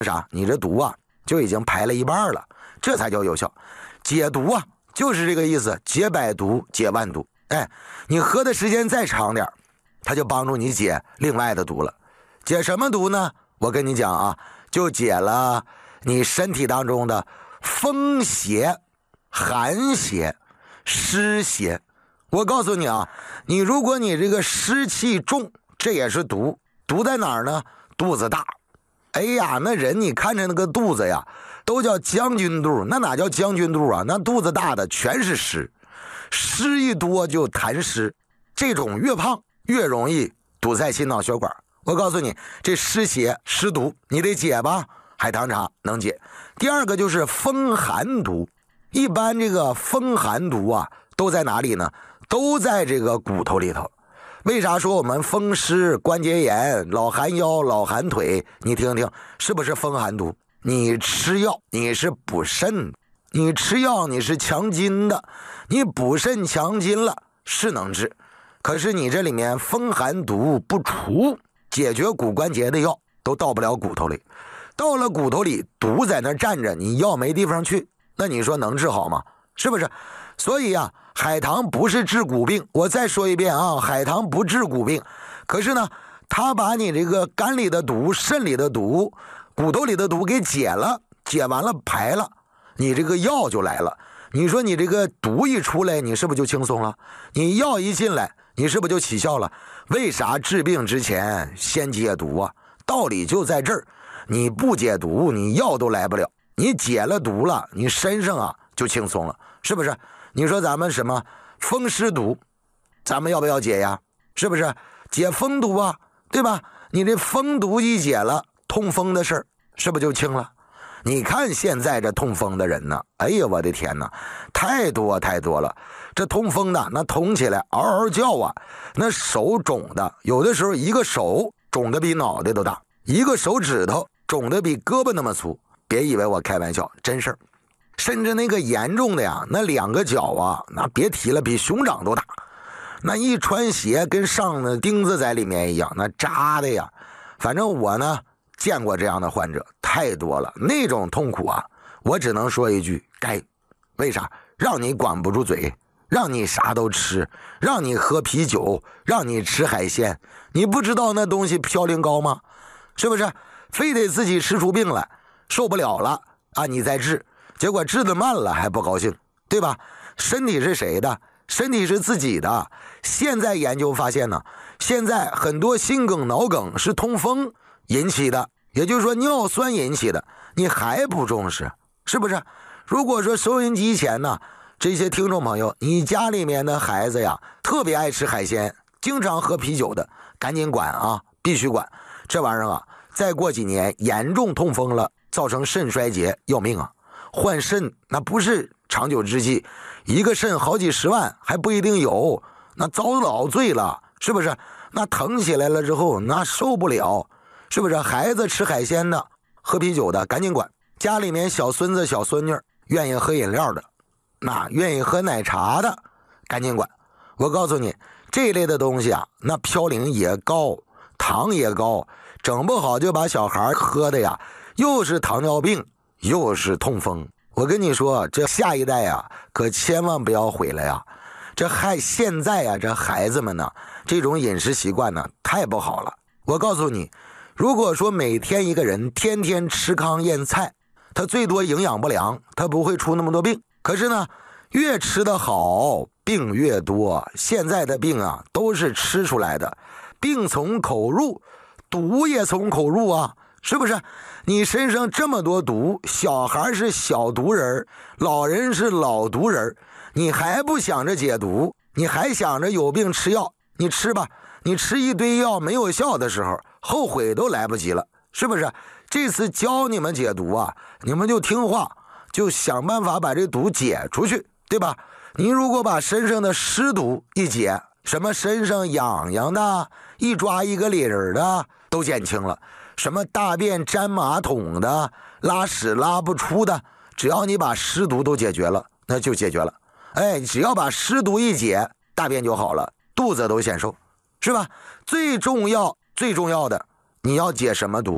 啥？你这毒啊就已经排了一半了，这才叫有效。解毒啊就是这个意思，解百毒解万毒。哎，你喝的时间再长点，它就帮助你解另外的毒了。解什么毒呢？我跟你讲啊，就解了你身体当中的风邪、寒邪、湿邪。我告诉你啊，你如果你这个湿气重，这也是毒。毒在哪儿呢？肚子大。哎呀，那人你看着那个肚子呀，都叫将军肚，那哪叫将军肚啊？那肚子大的全是湿，湿一多就痰湿，这种越胖越容易堵塞心脑血管。我告诉你，这湿邪湿毒你得解吧，海棠茶能解。第二个就是风寒毒，一般这个风寒毒啊都在哪里呢？都在这个骨头里头。为啥说我们风湿关节炎、老寒腰、老寒腿？你听听，是不是风寒毒？你吃药你是补肾，你吃药你是强筋的，你补肾强筋了是能治，可是你这里面风寒毒不除，解决骨关节的药都到不了骨头里，到了骨头里毒在那站着，你药没地方去，那你说能治好吗？是不是？所以啊，海棠不是治骨病，我再说一遍啊，海棠不治骨病，可是呢它把你这个肝里的毒、肾里的毒、骨头里的毒给解了，解完了排了，你这个药就来了。你说你这个毒一出来，你是不是就轻松了？你药一进来，你是不是就起效了？为啥治病之前先解毒啊？道理就在这儿，你不解毒，你药都来不了，你解了毒了，你身上啊就轻松了，是不是？你说咱们什么风湿毒，咱们要不要解呀？是不是？解风毒啊，对吧？你这风毒一解了，痛风的事儿是不是就轻了？你看现在这痛风的人呢，哎呀我的天哪，太多了。这痛风的那痛起来嗷嗷叫啊，那手肿的，有的时候一个手肿的比脑袋都大，一个手指头肿的比胳膊那么粗，别以为我开玩笑，真事儿。甚至那个严重的呀，那两个脚啊，那别提了，比熊掌都大，那一穿鞋跟上了钉子在里面一样，那扎的呀。反正我呢见过这样的患者太多了，那种痛苦啊，我只能说一句该。为啥？让你管不住嘴，让你啥都吃，让你喝啤酒，让你吃海鲜，你不知道那东西嘌呤高吗？是不是？非得自己吃出病来，受不了了啊，你再治，结果治得慢了还不高兴，对吧？身体是谁的？身体是自己的。现在研究发现呢，现在很多心梗、脑梗是痛风引起的，也就是说尿酸引起的，你还不重视，是不是？如果说收音机前呢，这些听众朋友，你家里面的孩子呀，特别爱吃海鲜，经常喝啤酒的，赶紧管啊，必须管。这玩意儿啊，再过几年严重痛风了，造成肾衰竭，要命啊！换肾那不是长久之计，一个肾好几十万还不一定有，那遭老罪了，是不是？那疼起来了之后，那受不了，是不是？孩子吃海鲜的，喝啤酒的，赶紧管。家里面小孙子小孙女愿意喝饮料的，那愿意喝奶茶的，赶紧管。我告诉你，这类的东西啊，那嘌呤也高，糖也高，整不好就把小孩喝的呀，又是糖尿病又是痛风。我跟你说，这下一代啊，可千万不要毁了呀！现在啊，这孩子们呢，这种饮食习惯呢，太不好了。我告诉你，如果说每天一个人天天吃糠咽菜，他最多营养不良，他不会出那么多病。可是呢，越吃得好，病越多。现在的病啊，都是吃出来的，病从口入，毒也从口入啊。是不是？你身上这么多毒，小孩是小毒人，老人是老毒人，你还不想着解毒，你还想着有病吃药，你吃吧，你吃一堆药没有效的时候，后悔都来不及了，是不是？这次教你们解毒啊，你们就听话，就想办法把这毒解出去，对吧？你如果把身上的湿毒一解，什么身上痒痒的，一抓一个理儿的都减轻了，什么大便粘马桶的，拉屎拉不出的，只要你把湿毒都解决了，那就解决了。哎，只要把湿毒一解，大便就好了，肚子都显瘦，是吧？最重要的，你要解什么毒？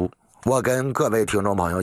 我跟各位听众朋友